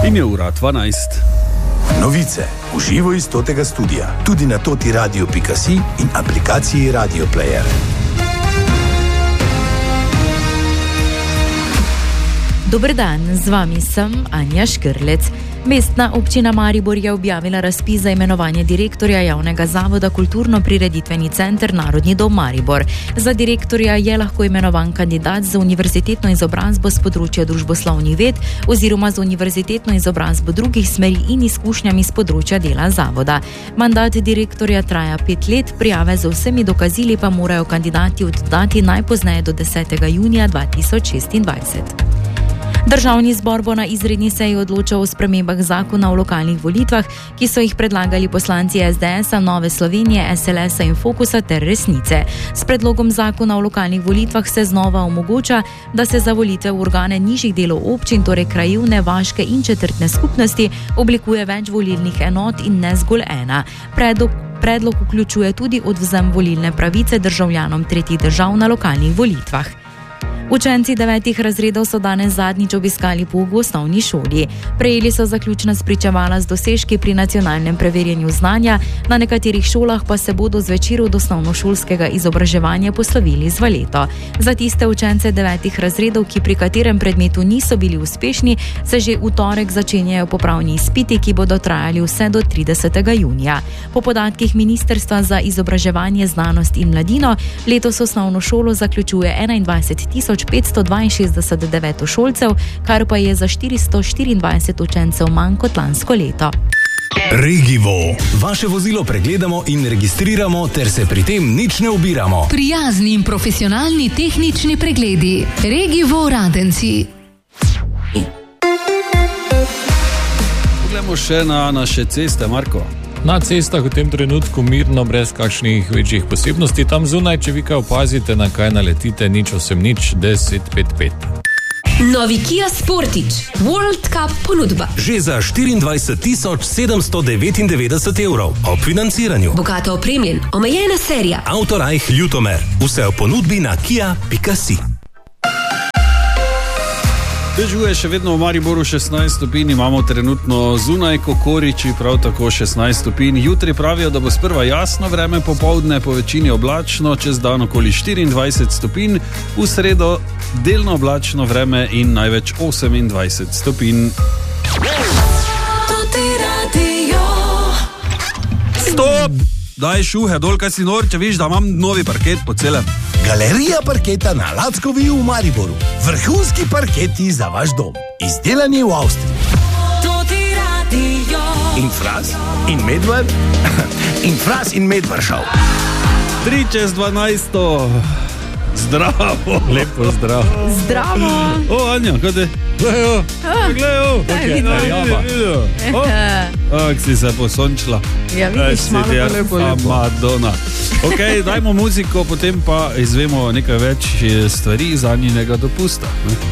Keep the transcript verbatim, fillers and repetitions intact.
In je ura dvanajst. Novice v živo iz totega studia, tudi na toti radio pika si in aplikaciji Radio Player. Dober dan, z vami sem Anja Škrlec. Mestna občina Maribor je objavila razpis za imenovanje direktorja javnega zavoda Kulturno-prireditveni center Narodni dom Maribor. Za direktorja je lahko imenovan kandidat za univerzitetno izobrazbo z področja družboslovnih ved oziroma z univerzitetno izobrazbo drugih smeri in izkušnjami z področja dela zavoda. Mandat direktorja traja pet let, prijave z vsemi dokazili pa morajo kandidati oddati najpozneje do desetega junija dva tisoč šestindvajset. Državni zbor bo na izredni seji odločal o spremembah zakona o lokalnih volitvah, ki so jih predlagali poslanci es de esa, Nove Slovenije, es el esa in Fokusa ter Resnice. S predlogom zakona o lokalnih volitvah se znova omogoča, da se za volitve v organe nižjih delov občin, torej krajevne, vaške in četrtne skupnosti, oblikuje več volilnih enot in ne zgolj ena. Predlog Predlog vključuje tudi odvzem volilne pravice državljanom tretjih držav na lokalnih volitvah. Učenci devetih razredov so danes zadnjič obiskali pouk v osnovni šoli. Prejeli so zaključna spričevala z dosežki pri nacionalnem preverjanju znanja, na nekaterih šolah pa se bodo zvečer od osnovnošolskega izobraževanja poslovili z valeto. Za tiste učence devetih razredov, ki pri katerem predmetu niso bili uspešni, se že v torek začenjajo popravni izpiti, ki bodo trajali vse do tridesetega junija. Po podatkih Ministrstva za izobraževanje, znanost in mladino, letos osnovno šolo zaključuje enaindvajset tisoč petsto dvainšestdeset devetošolcev, kar pa je za štiristo štiriindvajset učencev manj kot lansko leto. Regivo. Vaše vozilo pregledamo in registriramo, ter se pri tem nič ne ubiramo. Prijazni in profesionalni tehnični pregledi. Regivo Radenci. Poglejmo še na naše ceste, Marko. Na cestah v tem trenutku mirno, brez kakšnih večjih posebnosti. Tam zunaj, če vi kaj opazite, na kaj naletite, nič osem nič deset pet pet. Novi Kia Sportage World Cup ponudba. Že za štiriindvajset tisoč sedemsto devetindevetdeset evrov ob financiranju. Bogato opremljen, omejena serija. Autorajh Ljutomer. Vse v ponudbi na kia pika si. Dežuje še vedno v Mariboru šestnajst stopinj, imamo trenutno zunaj Kokoriči prav tako šestnajst stopinj. Jutri pravijo, da bo sprva jasno vreme, popoldne po večini oblačno, čez dan okoli štiriindvajset stopinj, v sredo delno oblačno vreme in največ osemindvajset stopinj. Stop! Daj šuhe dol, kaj si nor, če viš, da imam novi parket po celem. Galerija parketa na Lackovi v Mariboru. Vrhunski parketi za vaš dom. Izdelani v Avstriji. In Fras, in Medvar, in Fras in Medvaršav. Tri čez dvanajsto. Zdravo. Lepo zdravo. Zdravo. O, Anja, kaj te? Glejo, glejo. Okay, Ak si se posončila. Ja, vidiš, malo pa lepo, lepo. Madonna. Ok, dajmo muziko, potem pa izvemo nekaj več stvari iz Anjinega dopusta.